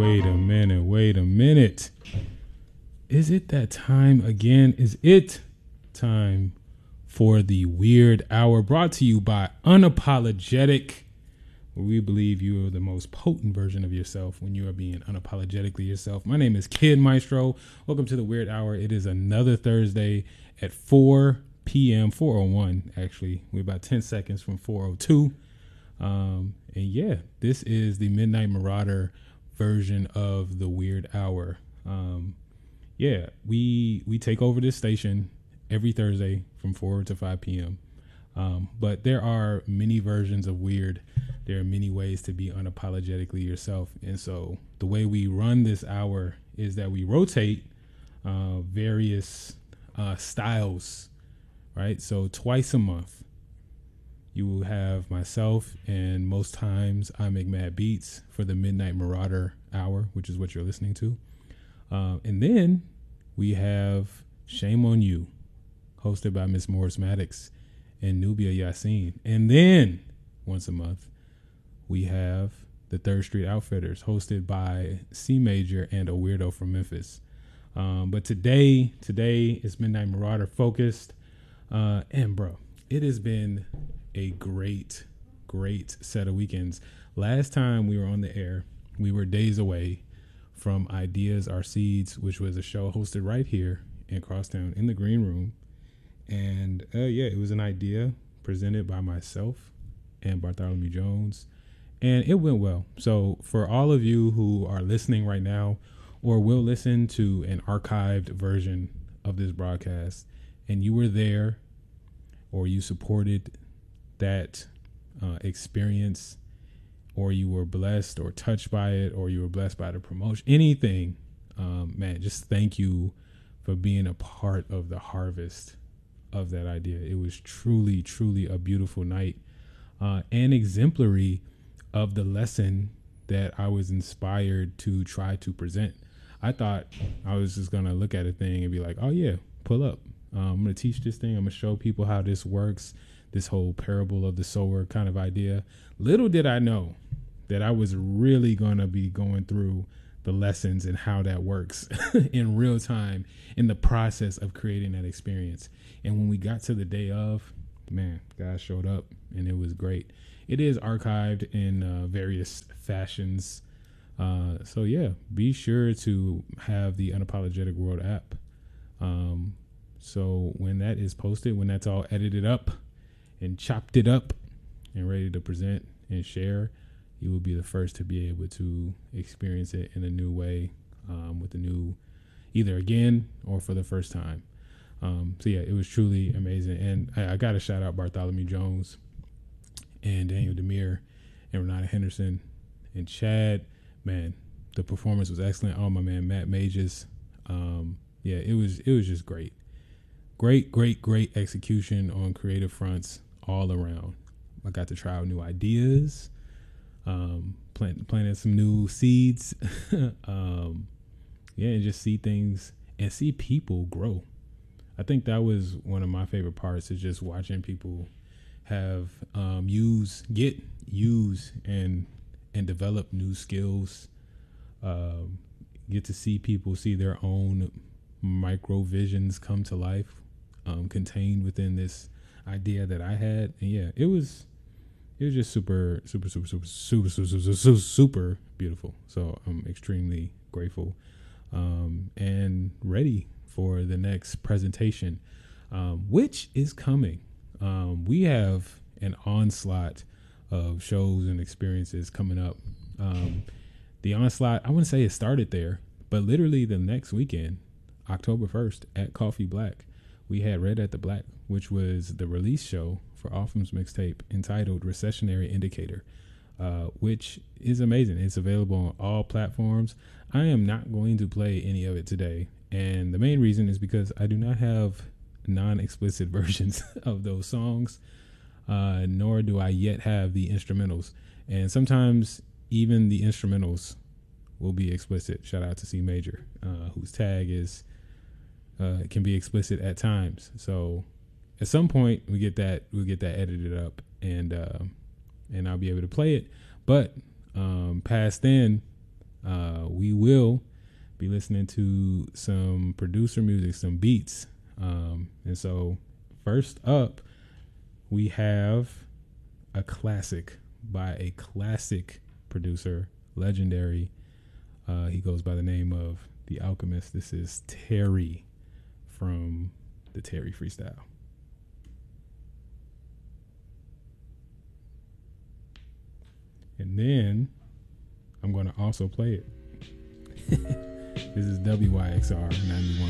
Wait a minute. Is it that time again? Is it time for the Weird Hour, brought to you by Unapologetic, where we believe you are the most potent version of yourself when you are being unapologetically yourself. My name is Kid Maestro. Welcome to the Weird Hour. It is another Thursday at 4 p.m., 4:01 actually. We're about 10 seconds from 4:02. And yeah, this is the Midnight Marauder version of the Weird Hour. Yeah, we take over this station every Thursday from 4 to 5 p.m. But there are many versions of weird. There are many ways to be unapologetically yourself. And so the way we run this hour is that we rotate various styles, right? So twice a month, you will have myself, and most times I make mad beats for the Midnight Marauder hour, which is what you're listening to. And then we have Shame on You, hosted by Miss Morris Maddox and Nubia Yassin. And then once a month, we have the Third Street Outfitters, hosted by C Major and a weirdo from Memphis. But today is Midnight Marauder focused. And bro, it has been a great set of weekends. Last time we were on the air, we were days away from Ideas Are Seeds, which was a show hosted right here in Crosstown in the Green Room. And yeah, it was an idea presented by myself and Bartholomew Jones, and it went well. So for all of you who are listening right now or will listen to an archived version of this broadcast, and you were there or you supported that experience, or you were blessed or touched by it, or you were blessed by the promotion, anything, man, just thank you for being a part of the harvest of that idea. It was truly a beautiful night, and exemplary of the lesson that I was inspired to try to present. I thought I was just going to look at a thing and be like, oh yeah, pull up. I'm going to teach this thing. I'm going to show people how this works. This whole parable of the sower kind of idea. Little did I know that I was really going to be going through the lessons and how that works in real time in the process of creating that experience. And when we got to the day of, man, guys showed up and it was great. It is archived in various fashions. So yeah, be sure to have the Unapologetic World app. So when that is posted, when that's all edited up and chopped it up and ready to present and share, you will be the first to be able to experience it in a new way, with a new, either again or for the first time. So yeah, it was truly amazing. And I got to shout out Bartholomew Jones and Daniel Demir and Renata Henderson and Chad. Man, the performance was excellent. Oh, my man, Matt Mages. Yeah, it was just great. Great execution on creative fronts all around. I got to try out new ideas, planted some new seeds, yeah, and just see things and see people grow. I think that was one of my favorite parts, is just watching people have use and develop new skills. Get to see people see their own micro visions come to life, contained within this idea that I had. And yeah, it was just super beautiful. So I'm extremely grateful, and ready for the next presentation, which is coming. We have an onslaught of shows and experiences coming up. The onslaught, I wouldn't say it started there, but literally the next weekend, October 1st at Coffee Black, we had Red at the Black, which was the release show for Offham's mixtape entitled Recessionary Indicator, which is amazing. It's available on all platforms. I am not going to play any of it today, and the main reason is because I do not have non-explicit versions of those songs, nor do I yet have the instrumentals. And sometimes even the instrumentals will be explicit. Shout out to C Major, whose tag is can be explicit at times. So at some point we'll get that edited up, and I'll be able to play it. But past then, We will be listening to some producer music, some beats. And so first up, we have a classic by a classic producer, legendary. He goes by the name of The Alchemist. This is Terry from the Terry Freestyle. And then I'm going to also play it. This is WYXR 91.1